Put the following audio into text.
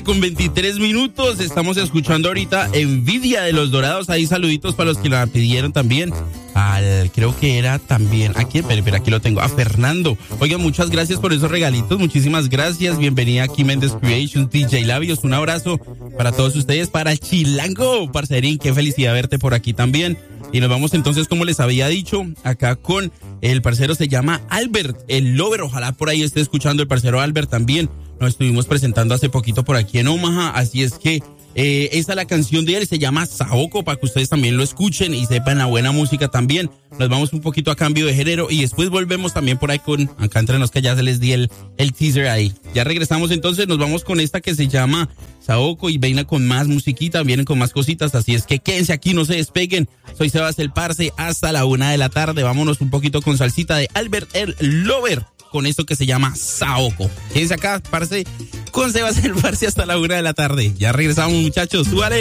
Con 23 minutos, estamos escuchando ahorita Envidia de Los Dorados. Ahí saluditos para los que la pidieron también. Creo que era también, aquí lo tengo, a Fernando. Oigan, muchas gracias por esos regalitos, muchísimas gracias. Bienvenida aquí Méndez Creations, DJ Labios, un abrazo para todos ustedes, para el Chilango, parcerín, qué felicidad verte por aquí también. Y nos vamos entonces, como les había dicho, acá con el parcero, se llama Albert, el Lover. Ojalá por ahí esté escuchando el parcero Albert también. Nos estuvimos presentando hace poquito por aquí en Omaha, así es que esta es la canción de él, se llama Saoko, para que ustedes también lo escuchen y sepan la buena música también. Nos vamos un poquito a cambio de género y después volvemos también por ahí con, acá entre nos que ya se les di el teaser ahí. Ya regresamos entonces, nos vamos con esta que se llama Saoko y viene con más musiquita, vienen con más cositas, así es que quédense aquí, no se despeguen. Soy Sebas el Parce, hasta la 1 de la tarde, vámonos un poquito con salsita de Albert el Lover, con esto que se llama Saoko. Quédense acá, parce, con Sebas el Parce hasta la 1 de la tarde. Ya regresamos, muchachos, súbale.